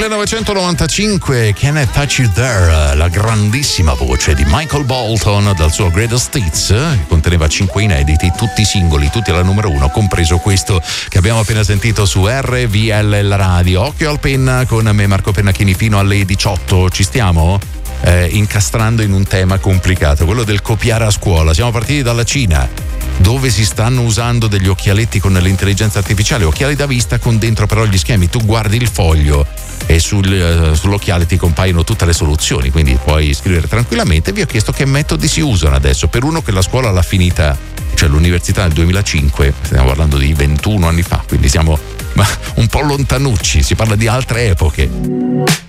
1995, Can I Touch You There, la grandissima voce di Michael Bolton dal suo Greatest Hits, che conteneva 5 inediti, tutti singoli, tutti alla numero 1, compreso questo che abbiamo appena sentito su RVL la radio. Occhio al penna con me Marco Pennacchini fino alle 18, ci stiamo? Incastrando in un tema complicato, quello del copiare a scuola. Siamo partiti dalla Cina, dove si stanno usando degli occhialetti con l'intelligenza artificiale, occhiali da vista con dentro però gli schemi. Tu guardi il foglio e sull'occhiale ti compaiono tutte le soluzioni, quindi puoi scrivere tranquillamente. Vi ho chiesto che metodi si usano adesso per uno che la scuola l'ha finita, cioè l'università nel 2005, stiamo parlando di 21 anni fa, quindi siamo un po' lontanucci, si parla di altre epoche.